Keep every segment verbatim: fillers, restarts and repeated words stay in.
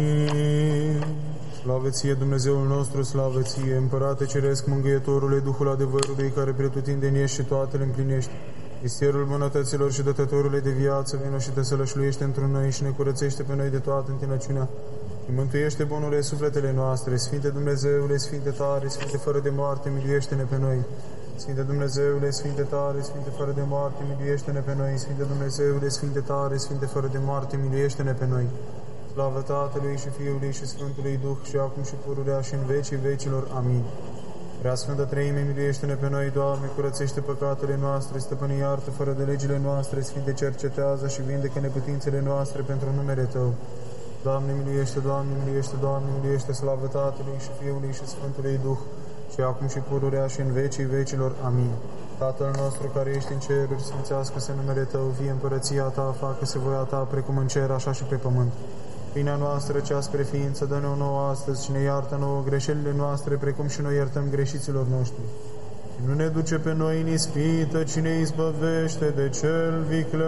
Slavă ție, Dumnezeul nostru, slavă ție, Împărate Ceresc, Mângâietorule, Duhul adevărului, care pretutindeni ești și toate le împlinești. Misterul bunătăților și dătătorule de viață, vino și te sălășluiește într noi și ne curățește pe noi de toată întinăciunea. Și mântuiește bunurile sufletele noastre. Sfinte Dumnezeule, Sfinte tare, Sfinte fără de moarte, miluiește-ne pe noi. Sfinte Dumnezeule, Sfinte tare, Sfinte fără de moarte, miluiește-ne pe noi. Sfinte Dumnezeule, Sfinte tare, Sfinte fără de moarte, miluiește-ne pe noi. Slavă Tatălui și Fiului și Sfântului Duh, și acum și pururea și în vecii vecilor. Amin. Prea Sfântă Treime, miluiește-ne pe noi, Doamne, curățește păcatele noastre, stăpâne iartă fără de legile noastre, Sfinte cercetează și vindecă neputințele noastre pentru numele Tău. Doamne, miluiește, Doamne, miluiește, Doamne, miluiește, slavă Tatălui și Fiului și Sfântului Duh, și acum și pururea și în vecii vecilor. Amin. Tatăl nostru care ești în ceruri, sfințească-se numele Tău, vie împărăția Ta, facă-se voia Ta, precum în cer, așa și pe pământ. Pâinea noastră cea spre ființă, dă-ne-o nouă astăzi și ne iartă nouă greșelile noastre, precum și noi iertăm greșiților noștri. Și nu ne duce pe noi în ispită, ci ne izbăvește de cel viclean.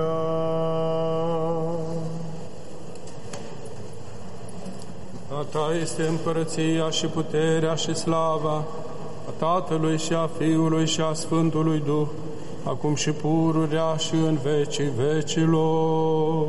A Ta este împărăția și puterea și slava, a Tatălui și a Fiului și a Sfântului Duh, acum și pururea și în vecii vecilor.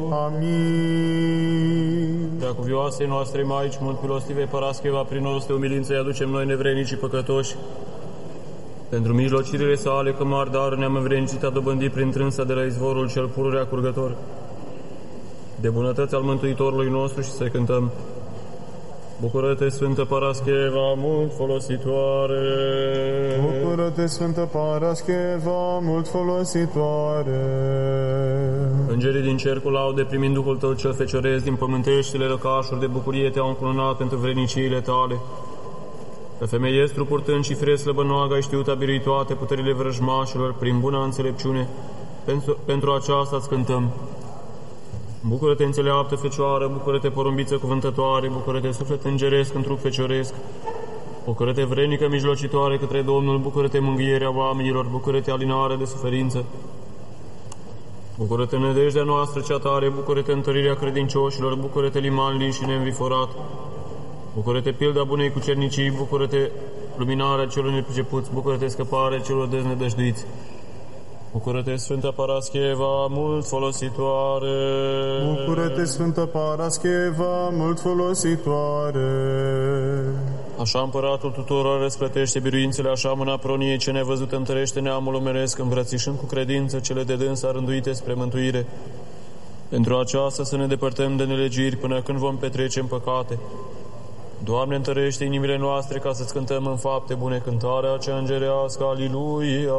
Amin. Preacuvioasei noastre Maici, mult milostive Parascheva, prin nostre umilință îi aducem noi nevrednicii păcătoși. Pentru mijlocirile sale, că mari daruri ne-am învrednicit a dobândit prin trânsa de la izvorul cel pururea curgător. De bunătăți al Mântuitorului nostru și să cântăm: Bucură-te, Sfântă Parascheva, mult folositoare! Bucură-te, Sfântă Parascheva, mult folositoare! Îngerii din cer cu laude, primind Duhul Tău cel fecioresc, din pământeștile lăcașuri de bucurie te-au încununat pentru vredniciile Tale. Că femeiestru purtând și fire slăbănoagă ai știut a birui toate puterile vrăjmașilor prin bună înțelepciune. Pentru, pentru aceasta îți cântăm: Bucură-te, înțeleaptă Fecioară, bucură-te, porumbiță cuvântătoare, bucură-te, suflet îngeresc în trup fecioresc, bucură-te, vrenică mijlocitoare către Domnul, bucură-te, mângâierea oamenilor, bucură-te, alinare de suferință, bucură-te, nădejdea noastră cea tare, bucură-te, întărirea credincioșilor, bucură-te, liman lin și neînviforat, bucură-te, pilda bunei cucernicii, bucură-te, luminarea celor nepricepuți, bucură-te, scăparea celor deznădăjduiți. Bucură-te, Sfântă Parascheva, mult folositoare! Bucură-te, Sfântă Parascheva, mult folositoare! Așa Împăratul tuturor răsplătește biruințele, așa mâna proniei ce nevăzut întărește neamul omenesc, îmbrățișând cu credință cele de dânsa rânduite spre mântuire. Pentru aceasta să ne depărtăm de nelegiri până când vom petrece în păcate. Doamne, întărește inimile noastre ca să-ți cântăm în fapte bune cântarea cea îngerească. Aliluia!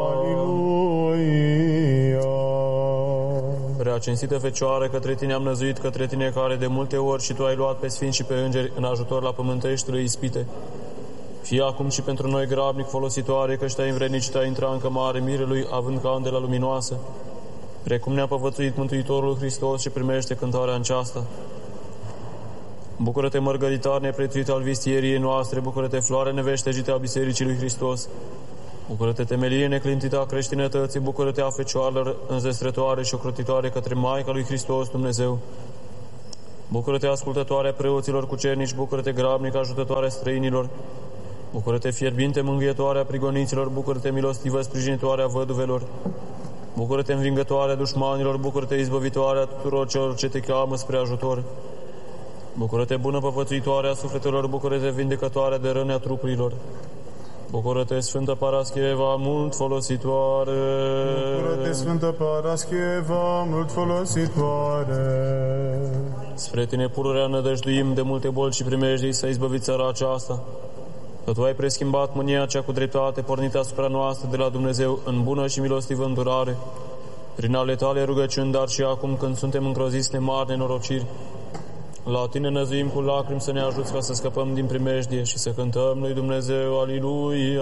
Aliluia! Prea cinstită Fecioară, către Tine am năzuit, către Tine care de multe ori și Tu ai luat pe sfinți și pe îngeri în ajutor la pământeștile ispite. Fie acum și pentru noi grabnic folositoare, că Te-ai învrednicit a intra în cămare mirelui, având candela luminoasă, precum ne-a păvățuit Mântuitorul Hristos, și primește cântarea aceasta. Bucură-te, mărgăritar neprețuit al vistieriei noastre, bucură-te, floare neveștejite a Bisericii lui Hristos, bucură-te, temelie neclintită a creștinătății, bucură-te, a Fecioară înzestrătoare și ocrotitoare către Maica lui Hristos Dumnezeu, bucură-te, ascultătoarea preoților cucernici, bucură-te, grabnic ajutătoarea străinilor, bucură-te, fierbinte mângâietoarea prigoniților, bucură-te, milostivă sprijinitoarea văduvelor, bucură-te, învingătoarea dușmanilor, bucură-te, izbăvitoarea tuturor celor ce te cheamă spre ajutor. Bucură-te, bună păvățuitoare a sufletelor, bucură-te, vindecătoarea de răni a trupurilor. Bucură-te, Sfântă Parascheva, mult folositoare. Bucură-te, Sfântă Parascheva, mult folositoare. Spre Tine pururea nădăjduim, de multe boli și primejdii să izbăvi țara aceasta. Că Tu ai preschimbat mânia cea cu dreptate pornită asupra noastră de la Dumnezeu în bună și milostivă îndurare, prin ale Tale rugăciuni, dar și acum când suntem încroziți de mari nenorociri, la Tine năzuim cu lacrimi să ne ajuți ca să scăpăm din primejdie și să cântăm lui Dumnezeu. Aliluia!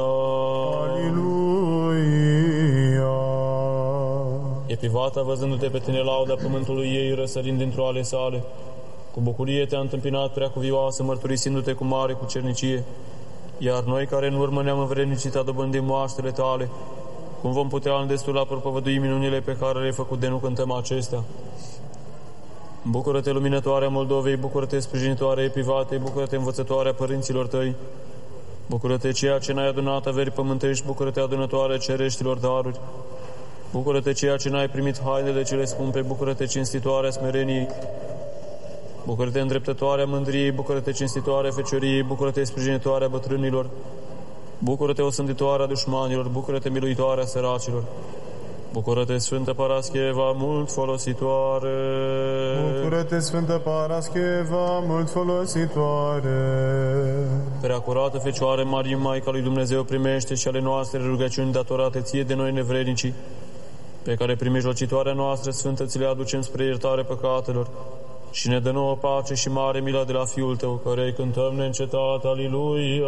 Aliluia! Epivata, văzându-te pe Tine, lauda pământului ei, răsărind dintr-o ale sale, cu bucurie Te-a întâmpinat preacuvioasă, mărturisindu-te cu mare cucernicie, iar noi care în urmă ne-am învrednicit a dobândi moaștele Tale, cum vom putea în destul la propovădui minunile pe care le-ai făcut de nu cântăm acestea? Bucură-te, luminătoarea Moldovei, bucură-te, sprijinitoarea Epivatei, bucură-te, învățătoarea părinților tăi, bucură-te, ceea ce n-ai adunat averi pământești, bucură-te, adunătoarea cereștilor daruri, bucură-te, ceea ce n-ai primit hainele cele scumpe, bucură-te, cinstitoarea smereniei, bucură-te, îndreptătoarea mândriei, bucură-te, cinstitoarea fecioriei, bucură-te, sprijinitoarea bătrânilor, bucură-te, osânditoarea dușmanilor, bucură-te, miluitoarea săracilor. Bucură-te, Sfântă Parascheva, mult folositoare! Bucură-te, Sfântă Parascheva, mult folositoare! Preacurată Fecioară Marie, Maica lui Dumnezeu, primește și ale noastre rugăciuni datorate ție de noi nevrednicii, pe care prin mijlocitoarea noastră sfântă ți le aducem spre iertare păcatelor, și ne dă nouă pace și mare milă de la Fiul Tău, care îi cântăm neîncetat, Aliluia!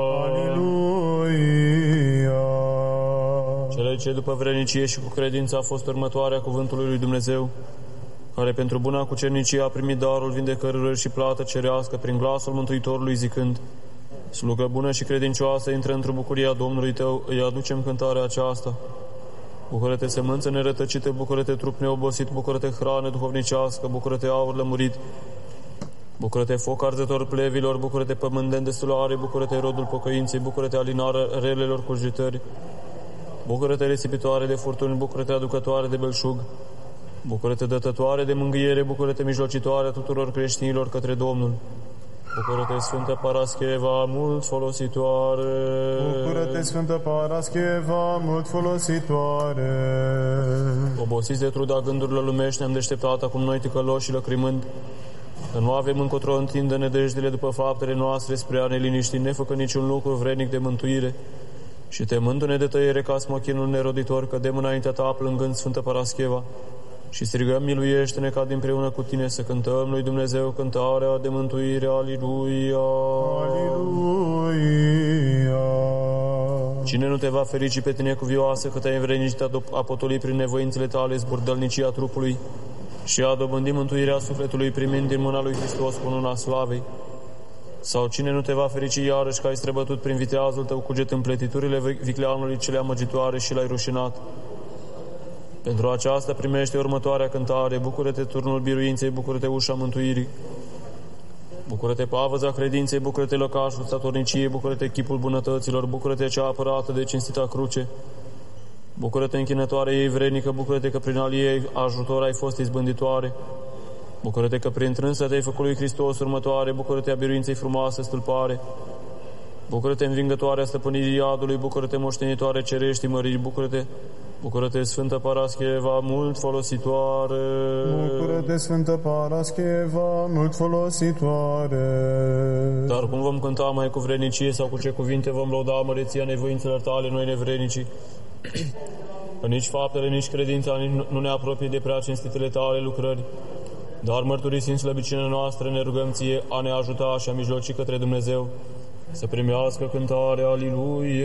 Aliluia! Cele ce după vrednicie și cu credință a fost următoarea cuvântului lui Dumnezeu, care pentru buna cucernicie a primit darul vindecărilor și plată cerească prin glasul Mântuitorului zicând: slugă bună și credincioasă, intră într-o bucuria Domnului tău, îi aducem cântarea aceasta. Bucură-te, sămânță nerătăcită, bucură-te, trup neobosit, bucură-te, hrană duhovnicească, bucură-te, aur lămurit, bucură-te, foc arzător plevilor, bucură-te, pământ de îndestulare, bucură-te, rodul pocăinței, bucură-te, alinarea relelor cugetări, bucură-te, risipitoare de furtuni, bucură-te, aducătoare de belșug, bucură-te, dătătoare de mângâiere, bucură-te, mijlocitoare tuturor creștinilor către Domnul. Bucură-te, Sfântă Parascheva, mult folositoare! Bucură-te, Sfântă Parascheva, mult folositoare! Obosiți de truda gândurilor lumești, ne-am deșteptat acum noi ticăloși și lăcrimând, că nu avem încotro întindă nedejdele după faptele noastre spre a ne liniști, nefăcă niciun lucru vrednic de mântuire, și temându-ne de tăiere ca smochinul neroditor, cădem înaintea ta plângând, Sfântă Parascheva, și strigăm: miluiește-ne ca dinpreună cu tine să cântăm lui Dumnezeu cântarea de mântuire. Aliluia! Aliluia! Cine nu te va ferici pe tine cuvioasă, că te-ai învrednicit a potoli prin nevoințele tale zburdălnicia trupului și a dobândi mântuirea sufletului primind din mâna lui Hristos cununa slavei? Sau cine nu te va ferici iarăși că ai străbătut prin viteazul tău cuget împletiturile vicleanului cele amăgitoare și l-ai rușinat? Pentru aceasta primește următoarea cântare: bucură-te, turnul biruinței, bucură-te, ușa mântuirii, bucură-te, pavăza credinței, bucură-te, lăcașul statorniciei, bucură-te, chipul bunătăților, bucură-te, cea apărată de cinstita cruce, bucură-te, închinătoare ei vrednică, bucură-te că prin al ei ajutor ai fost izbânditoare, bucură-te că prin trânsă te-ai făcut lui Hristos următoare, bucură-te, a biruinței frumoasă stâlpare, bucură-te, învingătoarea stăpânirii iadului, bucură-te, moștenitoare cerești măriri, bucură-te, bucură-te, Sfântă Parascheva, mult folositoare! Bucură-te, Sfântă Parascheva, mult folositoare! Dar cum vom cânta mai cu vrednicie sau cu ce cuvinte vom lăuda măreția nevoințelor tale, noi nevrednicii? Că nici faptele, nici credința nu ne apropie de prea cinstitele tale lucrări, dar mărturisind slăbiciunea noastră, ne rugăm ție a ne ajuta și a mijloci către Dumnezeu să primească cântarea Aliluia!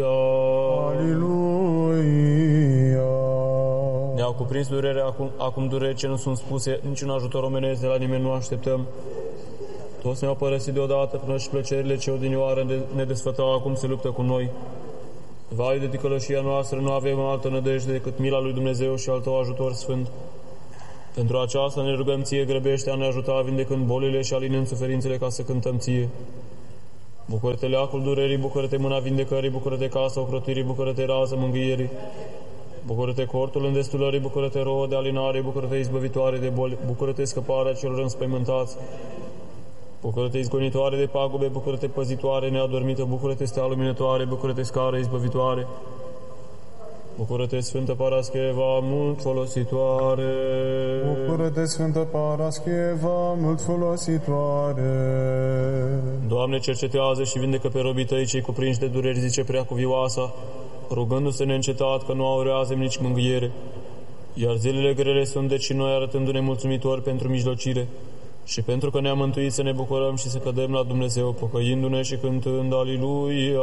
Aliluia! Ne-au cuprins durerea, acum, acum dureri ce nu sunt spuse, niciun ajutor omenesc de la nimeni nu așteptăm. Toți ne-au părăsit deodată până și plăcerile ce odinioară ne desfătau acum se luptă cu noi. Vai de ticălășia noastră, nu avem altă nădejde decât mila lui Dumnezeu și al tău ajutor sfânt. Pentru aceasta ne rugăm ție, grăbește a ne ajuta vindecând bolile și alinând suferințele ca să cântăm ție. Bucură-te, leacul durerii, bucură-te, mâna vindecării, bucură-te, casa ocrotirii, bucură-te, rază mângâierii, bucură-te, cortul îndestulării, bucură-te, rouă de alinare, bucură-te, izbăvitoare de boli, bucură-te, scăparea celor înspăimântați, bucură-te, izgonitoare de pagube, bucură-te, păzitoare neadormită, bucură-te, stea luminătoare, bucură-te, scară izbăvitoare, bucură-te, Sfântă Parascheva, mult folositoare! Bucură-te, Sfântă Parascheva, mult folositoare! Doamne, cercetează și vindecă pe robii tăi cei cuprinși de dureri, zice Preacuvioasa, rugându-se neîncetat că nu aurează nici mângâiere. Iar zilele grele sunt deci și noi arătându-ne mulțumitori pentru mijlocire și pentru că ne-am mântuit să ne bucurăm și să cădem la Dumnezeu, pocăindu-ne și cântând Aliluia!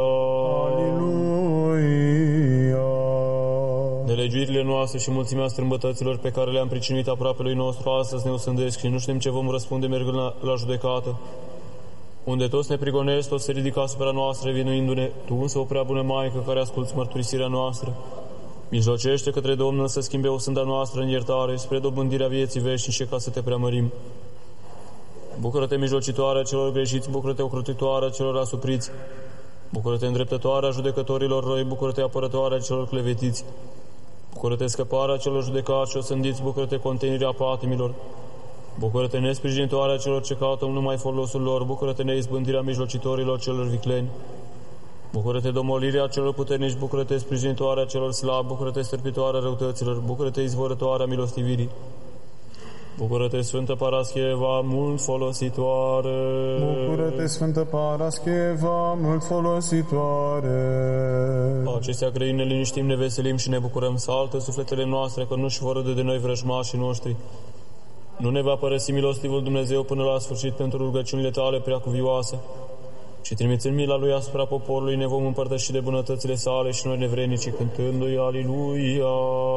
Aliluia! Nelegiuirile noastre și mulțimea strâmbătăților pe care le-am pricinuit aproapelui nostru astăzi ne osândesc și nu știm ce vom răspunde mergând la, la judecată. Unde toți ne prigonesc, toți se ridică asupra noastră, vinuindu-ne, Tu însă, o prea bună Maică, care asculți mărturisirea noastră, mijlocește către Domnul să schimbe o sânda noastră în iertare, spre dobândirea vieții veșnice, ca să Te preamărim. Bucură-te, mijlocitoarea celor greșiți, bucură-te, ocrotitoarea celor asupriți. Bucură-te, îndreptătoarea judecătorilor răi, bucură-te, apărătoarea celor clevetiți. Bucură-te, scăparea celor judecați și osândiți, bucură-te, contenirea patimilor. Bucură-te, nesprijinitoarea celor ce caută numai folosul lor, bucură-te, neizbândirea mijlocitorilor celor vicleni. Bucură-te, domolirea celor puternici, bucură-te, sprijinitoarea celor slabi, bucură-te, stârpitoarea răutăților, bucură-te, izvorătoarea milostivirii. Bucură-te, Sfântă Parascheva, mult folositoare! Bucură-te, Sfântă Parascheva, mult folositoare! Acestea grăini ne liniștim, ne veselim și ne bucurăm, saltă sufletele noastre, că nu-și vor râde de noi vrăjmașii noștri. Nu ne va părăsi milostivul Dumnezeu până la sfârșit pentru rugăciunile tale preacuvioase, ci trimițând mila Lui asupra poporului, ne vom împărtăși de bunătățile sale și noi nevrednicii, cântându-i Aliluia!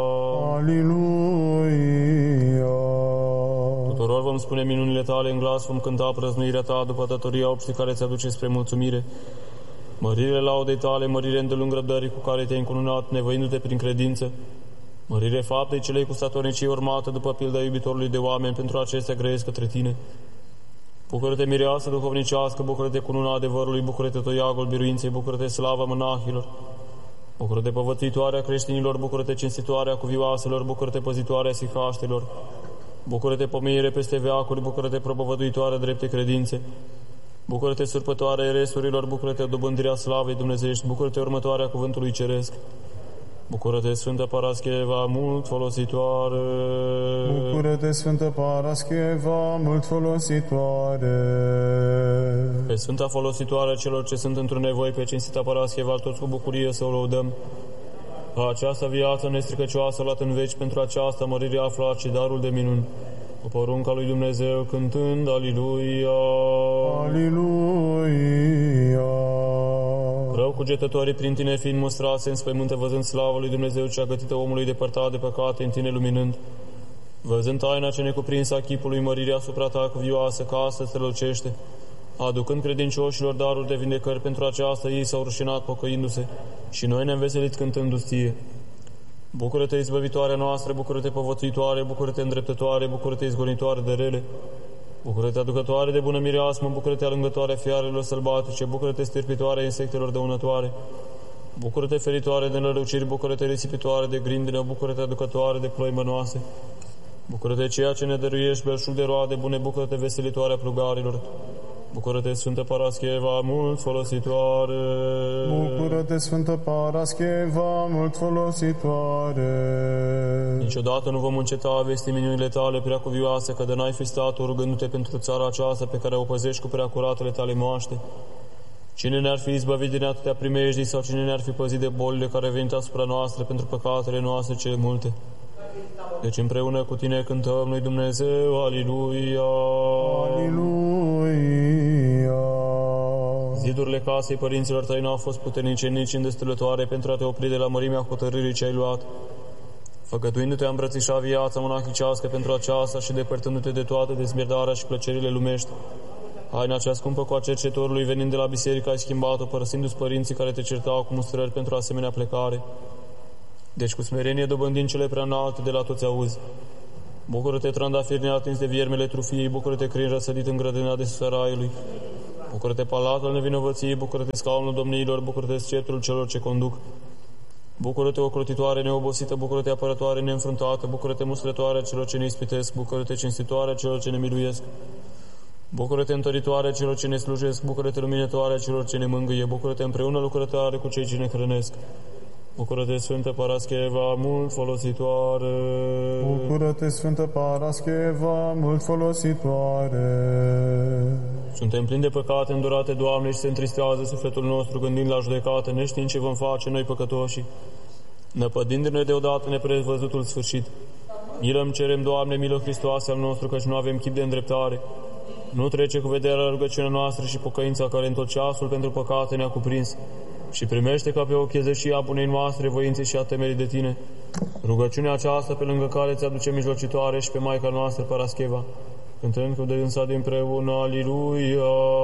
Aliluia! Tuturor vom spune minunile tale în glas, vom cânta prăznuirea ta după datoria obștii care ți-aduce spre mulțumire. Mărire laudei tale, mărire îndelung răbdării cu care te-ai încununat, nevăindu-te prin credință. Mărire faptei celei cu statornicii urmată după pilda iubitorului de oameni, pentru acestea grăiesc către tine. Bucură-te, mireasă duhovnicească, bucură-te, cununa adevărului, bucură-te, toiagul biruinței, bucură-te, slava monahilor. Bucură-te, păvățuitoarea creștinilor, bucură-te, cinstitoarea cuvioaselor, bucură-te, păzitoarea sihaștelor. Bucură-te, pomenire peste veacuri, bucură-te, propovăduitoarea drepte credințe. Bucură-te, surpătoarea eresurilor, bucură-te, dobândirea slavei dumnezeiești, bucură-te, următoarea cuvântului ceresc. Bucură-te, Sfântă Parascheva, mult folositoare! Bucură-te, Sfântă Parascheva, mult folositoare! Pe Sfânta folositoare celor ce sunt într-un nevoi, pe cinstita Parascheva, toți cu bucurie să o lăudăm. Această viață nestricăcioasă luat în veci, pentru aceasta mărire aflat și darul de minuni. Cu porunca lui Dumnezeu, cântând Aliluia! Aliluia! Rău cugetătorii prin tine fiind mustrați, înspăimântă văzând slavă lui Dumnezeu cea gătită omului depărtat de păcate, în tine luminând. Văzând taina ce necuprinsă a chipului, mărirea asupra ta cuvioasă, ca asta strălucește. Aducând credincioșilor daruri de vindecări, pentru aceasta ei s-au rușinat pocăindu-se și noi ne-am veselit cântându-ți ție. Bucură-te, izbăvitoarea noastră, bucură-te, povățuitoare, bucură-te, îndreptătoare, bucură-te, izgonitoare de rele. Bucură-te, aducătoare de bună mireasmă, bucură-te, alângătoare fiarelor sălbatice, bucură-te, stârpitoare insectelor dăunătoare. Bucură-te, feritoare de nărăuciri, bucură-te, risipitoare de grindină, bucură-te, aducătoare de ploi mănoase. Bucură-te, ceea ce ne dăruiești, belșug de roade bune, bucură-te, veselitoarea plugarilor. Bucură-te, Sfântă Parascheva, mult folositoare! Bucură-te, Sfântă Parascheva, mult folositoare! Niciodată nu vom înceta a vesti minunile tale preacuvioase, că de n-ai fi stat rugându-te pentru țara aceasta pe care o păzești cu preacuratele tale moaște. Cine ne-ar fi izbăvit din atâtea primejdii sau cine ne-ar fi păzit de bolile care venit asupra noastre pentru păcatele noastre cele multe? Deci împreună cu tine cântăm lui Dumnezeu, Aliluia! Aliluia! Zidurile casei părinților tăi n-au fost puternice nici îndestulătoare pentru a te opri de la mărimea hotărârii ce ai luat. Făcătuindu-te a îmbrățișa viața monahicească pentru aceasta și depărtându-te de toată dezmierdarea și plăcerile lumești. Haina cea scumpă cu a cercetorului venind de la biserică ai schimbat-o, părăsindu-ți părinții care te certau cu mustrări pentru asemenea plecare. Deci cu smerenie dobândind cele prea înalte de la toți auzi. Bucură-te, trandafir neatins de viermele trufiei, bucură-te, crin răsădit în grădina de sus a raiului. Bucură-te, palatul nevinovăției, bucură-te, scaunul domniilor, bucură-te, sceptrul celor ce conduc. Bucură-te, ocrotitoare neobosită, bucură-te, apărătoare neînfruntată, bucură-te, mustrătoare celor ce ne ispitesc, bucură-te, cinstitoare celor ce ne miluiesc. Bucură-te, întăritoare celor ce ne slujesc, bucură-te, luminătoare celor ce ne mângâie, bucură-te, împreună lucrătoare cu cei ce ne hrănesc. Bucură-te, Sfântă Parascheva, mult folositoare! Bucură-te, Sfântă Parascheva, mult folositoare! Suntem plini de păcate îndurate, Doamne, și se întristează sufletul nostru gândind la judecată, neștiind ce vom face noi păcătoși, năpădindu-ne deodată neprevăzutul sfârșit. Milă-mi cerem, Doamne, milă Hristoase al nostru, căci nu avem chip de îndreptare. Nu trece cu vederea rugăciunea noastră și pocăința care în tot ceasul pentru păcate ne-a cuprins. Și primește ca pe o chezășie a bunei noastre voințe și a temerii de tine rugăciunea aceasta pe lângă care ți aduce mijlocitoare și pe Maica noastră Parascheva, cântând cu dânsa dinpreună Aliluia!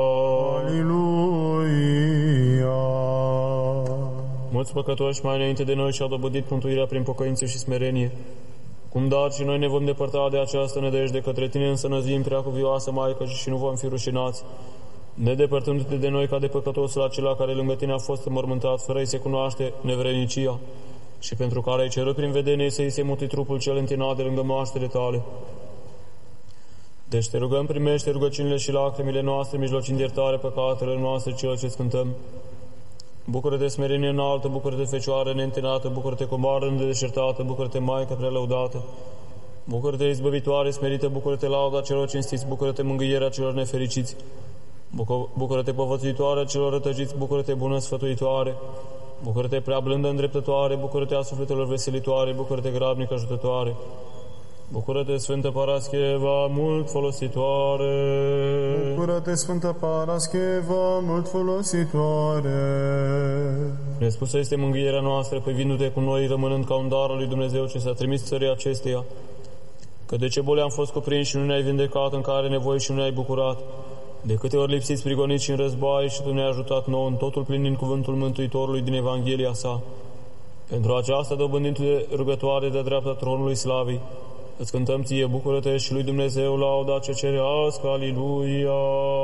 Aliluia! Mulți păcătoși mai înainte de noi și-au dobândit mântuirea prin pocăință și smerenie. Acum, dar și noi ne vom depărta de această nădejde către tine, însă năzim prea cuvioasă Maică și nu vom fi rușinați, nedepărtându-te de noi ca de păcătosul acela care lângă tine a fost înmormântat, fără să-i se cunoaște nevrenicia, și pentru care ai cerut prin vedenie să-i se muti trupul cel întinat de lângă moaștele tale. Deci te rugăm, primește rugăciunile și lacrimile noastre, mijlocind iertare păcatelor noastre celor ce cântăm. Bucură-te, smerenie înaltă, bucură-te, Fecioară neîntinată, bucură-te, comoară nedeșertată, bucură-te, Maică prea lăudată. Bucură-te, izbăvitoare, smerită, bucură-te, lauda celor cinstiți, bucură-te, mângâierea celor nefericiți. Bucură-te, povățuitoare celor rătăciți, bucură-te, bună sfătuitoare. Bucură-te, prea blândă îndreptătoare, bucură-te, a sufletelor veselitoare, bucură-te, grabnică ajutătoare. Bucură-te, Sfântă Parascheva, mult folositoare. Bucură-te, Sfântă Parascheva, mult folositoare. Nespusă este mângâierea noastră, păvindu-te cu noi, rămânând ca un dar al lui Dumnezeu ce s-a trimis țării acesteia. Că de ce boli am fost cuprinși și nu ne-ai vindecat, în care nevoi și nu ne-ai bucurat. De câte ori lipsiți, prigoniți și în război și Tu ne-ai ajutat nouă, în totul plinind cuvântul Mântuitorului din Evanghelia sa. Pentru aceasta, dobândindu-te rugătoare de dreapta tronului slavei, îți cântăm ție, bucură-te, și lui Dumnezeu lauda ce cerească, Aliluia!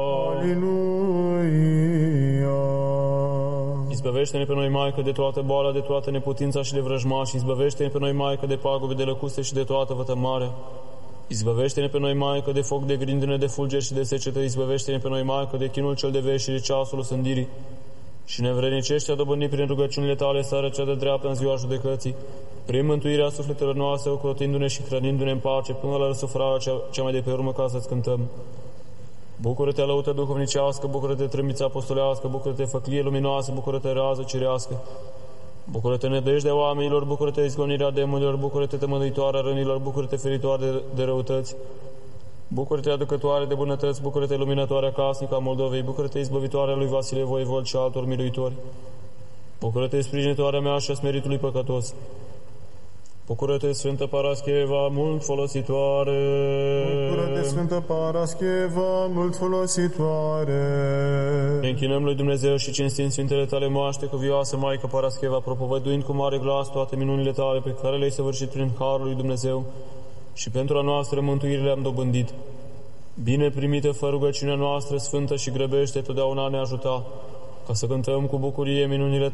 Aliluia! Izbăvește-ne pe noi, Maică, de toată boala, de toată neputința și de vrăjmași, izbăvește-ne pe noi, Maică, de pagube, de lăcuste și de toată vătămarea. Izbăvește-ne pe noi, Maică, de foc, de grindine, de fulgeri și de secetă, izbăvește-ne pe noi, Maică, de chinul cel de vești și de ceasul osândirii. Și ne învrednicește a dobândi prin rugăciunile tale seara cea de dreaptă în ziua judecății, prin mântuirea sufletelor noastre, ocrotindu-ne și hrănindu-ne în pace, până la răsufrarea cea, cea mai de pe urmă, ca să-ți cântăm. Bucură-te, lăută duhovnicească, bucură-te, trâmbiță apostolească, bucură-te, făclie luminoasă, bucură-te, rază cerească. Bucură-te, nădejdea oamenilor, bucură-te, izgonirea demonilor, bucură-te, tămăduitoarea rănilor, bucură-te, feritoare de, de răutăți. Bucură-te, aducătoare de bunătăți, bucură-te, luminătoarea casnică a Moldovei, bucură-te, izbăvitoarea lui Vasile Voivod și altor miluitori. Bucură-te, sprijinitoarea mea și a smeritului păcătos. Bucură-te, Sfântă Parascheva, mult folositoare. Bucură-te, Sfântă Parascheva, mult folositoare. Ne închinăm lui Dumnezeu și cinstim Sfintele tale moaște, cuvioasă Maică Parascheva, propovăduind cu mare glas toate minunile tale pe care le-ai săvârșit prin harul lui Dumnezeu și pentru a noastră mântuire le-am dobândit. Bine primită fă rugăciunea noastră sfântă și grăbește totdeauna ne ajuta, ca să cântăm cu bucurie minunile